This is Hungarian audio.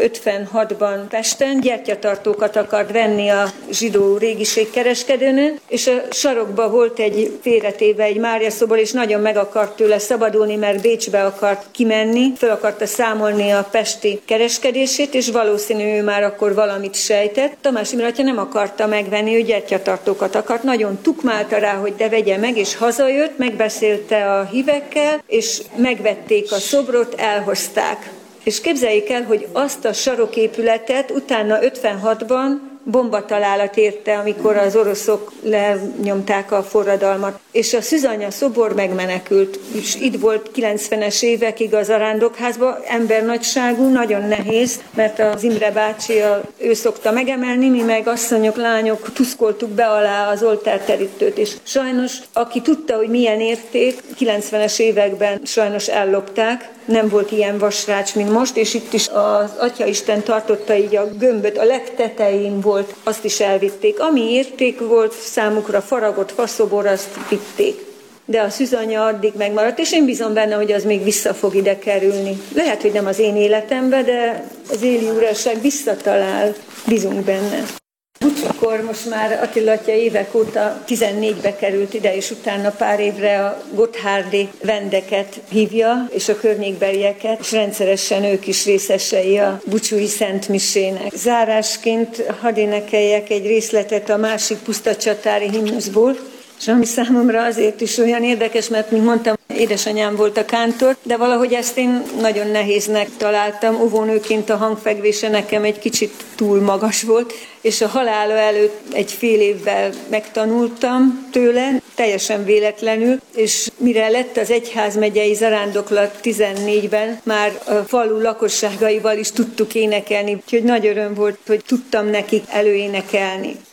56-ban Pesten gyertyatartókat akart venni a zsidó régiségkereskedőnő, és a sarokba volt egy félretéve egy Mária szobor, és nagyon meg akart tőle szabadulni, mert Bécsbe akart kimenni, föl akarta számolni a pesti kereskedését, és valószínű ő már akkor valamit sejtett. Tamás Imre atya nem akarta megvenni, ő gyertyatartókat akart, nagyon tukmálta rá, hogy de vegye meg, és hazajött, megbeszélte a hívekkel, és megvették a szobrot, elhozták. És képzeljék el, hogy azt a saroképületet utána 56-ban bombatalálat érte, amikor az oroszok lenyomták a forradalmat. És a Szűzanya szobor megmenekült. És itt volt 90-es évekig az arándokházban, embernagyságú, nagyon nehéz, mert az Imre bácsi, ő szokta megemelni, mi meg asszonyok, lányok tuszkoltuk be alá az oltárterítőt. És sajnos, aki tudta, hogy milyen érték, 90-es években sajnos ellopták, nem volt ilyen vasrács, mint most, és itt is az Atyaisten tartotta így a gömböt, a legtetején volt, azt is elvitték. Ami érték volt számukra, faragott faszobor, azt vitték. De a Szűzanya addig megmaradt, és én bízom benne, hogy az még vissza fog ide kerülni. Lehet, hogy nem az én életembe, de az éli uraság visszatalál, bízunk benne. Bucsakor most már Attila atya évek óta 14-be került ide, és utána pár évre a gotthárdi vendeket hívja, és a környékbelieket, és rendszeresen ők is részesei a búcsúi szentmisének. Zárásként hadd énekeljek egy részletet a másik pusztacsatári himnuszból, és ami számomra azért is olyan érdekes, mert, mint mondtam, édesanyám volt a kántor, de valahogy ezt én nagyon nehéznek találtam. Óvónőként a hangfekvése nekem egy kicsit túl magas volt, és a halála előtt egy fél évvel megtanultam tőle, teljesen véletlenül, és mire lett az egyházmegyei zarándoklat 14-ben, már a falu lakosságaival is tudtuk énekelni, úgyhogy nagy öröm volt, hogy tudtam nekik előénekelni.